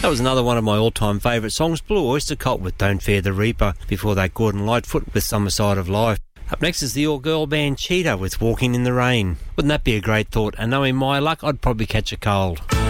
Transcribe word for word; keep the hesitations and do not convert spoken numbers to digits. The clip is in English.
That was another one of my all-time favourite songs, Blue Oyster Cult with Don't Fear the Reaper. Before that, Gordon Lightfoot with Summer Side of Life. Up next is the all-girl band Cheetah with Walking in the Rain. Wouldn't that be a great thought? And knowing my luck, I'd probably catch a cold.